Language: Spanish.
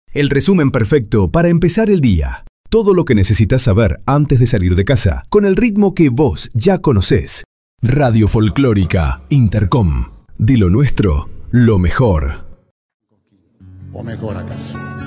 El resumen perfecto para empezar el día. Todo lo que necesitas saber antes de salir de casa, con el ritmo que vos ya conocés. Radio Folclórica Intercom. De lo nuestro, lo mejor. O mejor acaso.